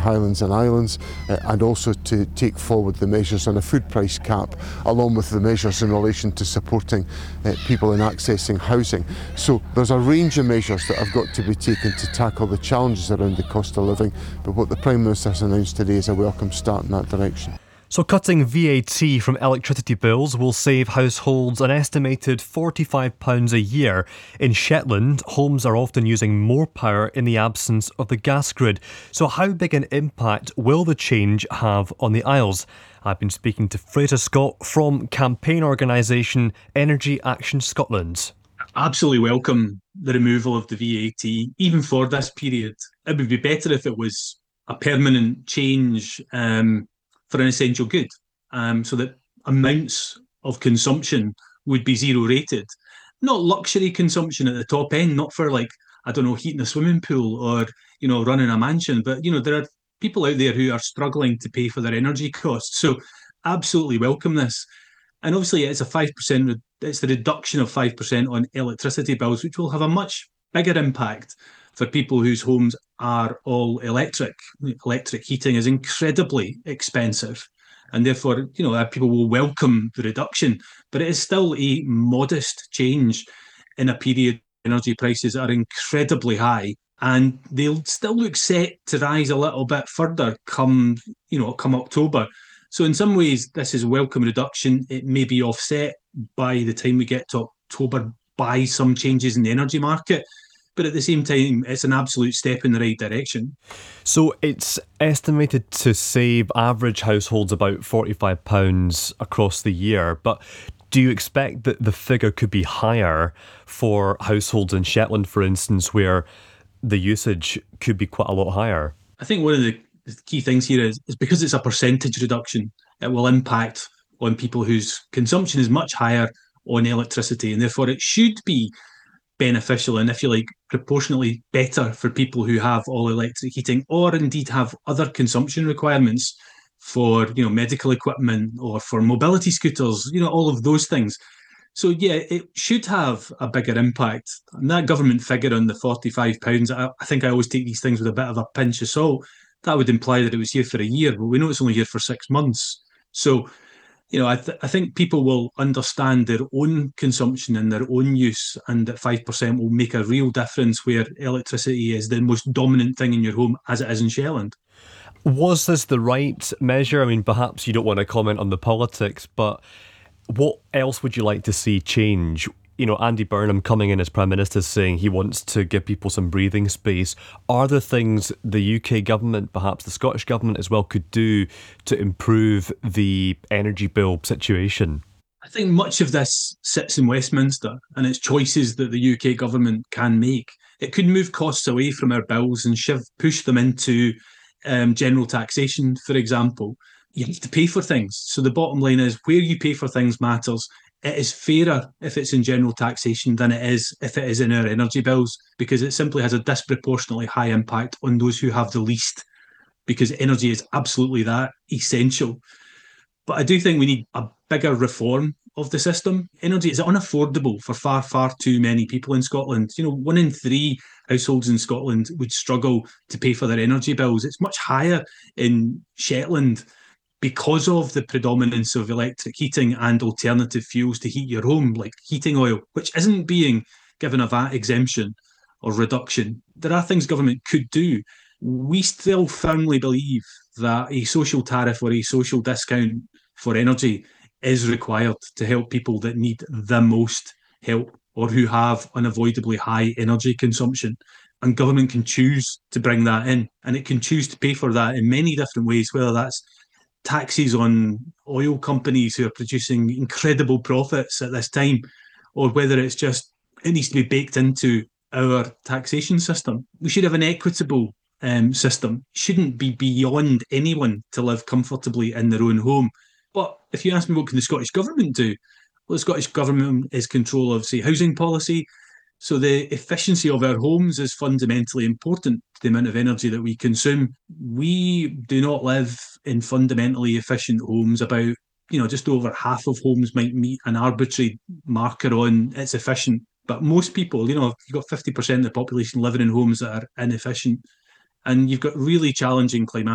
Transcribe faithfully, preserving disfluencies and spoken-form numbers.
Highlands and Islands, uh, and also to take forward the measures on a food price cap, along with the measures in relation to supporting uh, people in accessing housing. So there's a range of measures that have got to be taken to tackle the challenges around the cost of living, but what the Prime Minister has announced today is a welcome start in that direction. So cutting V A T from electricity bills will save households an estimated forty-five pounds a year. In Shetland, homes are often using more power in the absence of the gas grid. So how big an impact will the change have on the Isles? I've been speaking to Fraser Scott from campaign organisation Energy Action Scotland. Absolutely welcome the removal of the V A T, even for this period. It would be better if it was a permanent change um, for an essential good, um, so that amounts of consumption would be zero rated. Not luxury consumption at the top end, not for like, I don't know, heating a swimming pool or, you know, running a mansion. But, you know, there are people out there who are struggling to pay for their energy costs. So absolutely welcome this. And obviously it's a five percent, it's the reduction of five percent on electricity bills, which will have a much bigger impact for people whose homes are all electric. Electric heating is incredibly expensive, and therefore, you know, people will welcome the reduction. But it is still a modest change in a period where energy prices are incredibly high, and they'll still look set to rise a little bit further come, you know, come October. So in some ways, this is a welcome reduction. It may be offset by the time we get to October by some changes in the energy market. But at the same time, it's an absolute step in the right direction. So it's estimated to save average households about forty-five pounds across the year. But do you expect that the figure could be higher for households in Shetland, for instance, where the usage could be quite a lot higher? I think one of the key things here is, is because it's a percentage reduction, it will impact on people whose consumption is much higher on electricity, and therefore it should be beneficial and, if you like, proportionately better for people who have all electric heating or indeed have other consumption requirements for, you know, medical equipment or for mobility scooters, you know, all of those things. So yeah, it should have a bigger impact. And that government figure on the forty-five pounds, I, I think I always take these things with a bit of a pinch of salt. That would imply that it was here for a year, but we know it's only here for six months. So, you know, I, th- I think people will understand their own consumption and their own use, and that five percent will make a real difference where electricity is the most dominant thing in your home, as it is in Shetland. Was this the right measure? I mean, perhaps you don't want to comment on the politics, but what else would you like to see change? You know, Andy Burnham coming in as Prime Minister saying he wants to give people some breathing space. Are there things the U K government, perhaps the Scottish government as well, could do to improve the energy bill situation? I think much of this sits in Westminster, and it's choices that the U K government can make. It could move costs away from our bills and shift, push them into um, general taxation, for example. You have to pay for things. So the bottom line is, where you pay for things matters. It is fairer if it's in general taxation than it is if it is in our energy bills, because it simply has a disproportionately high impact on those who have the least, because energy is absolutely that essential. But I do think we need a bigger reform of the system. Energy is unaffordable for far, far too many people in Scotland. You know, one in three households in Scotland would struggle to pay for their energy bills. It's much higher in Shetland, because of the predominance of electric heating and alternative fuels to heat your home, like heating oil, which isn't being given a V A T exemption or reduction. There are things government could do. We still firmly believe that a social tariff or a social discount for energy is required to help people that need the most help or who have unavoidably high energy consumption. And government can choose to bring that in, and it can choose to pay for that in many different ways, whether that's taxes on oil companies who are producing incredible profits at this time, or whether it's just, it needs to be baked into our taxation system. We should have an equitable um, system. It shouldn't be beyond anyone to live comfortably in their own home. But if you ask me, what can the Scottish Government do? Well, the Scottish Government is control of, say, housing policy. So the efficiency of our homes is fundamentally important to the amount of energy that we consume. We do not live in fundamentally efficient homes. About, you know, just over half of homes might meet an arbitrary marker on it's efficient. But most people, you know, you've got fifty percent of the population living in homes that are inefficient. And you've got really challenging climatic